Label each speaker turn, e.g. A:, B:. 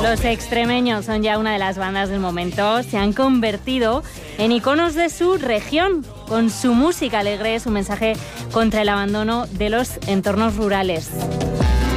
A: Los extremeños son ya una de las bandas del momento. Se han convertido en iconos de su región, con su música alegre, su mensaje contra el abandono de los entornos rurales.